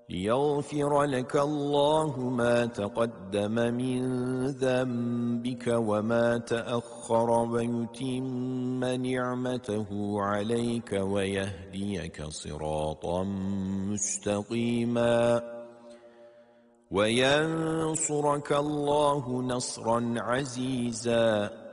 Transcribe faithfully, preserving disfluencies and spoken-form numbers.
ليغفر لك الله ما تقدم من ذنبك وما تأخر ويتم نعمته عليك ويهديك صراطا مستقيما وينصرك الله نصرا عزيزا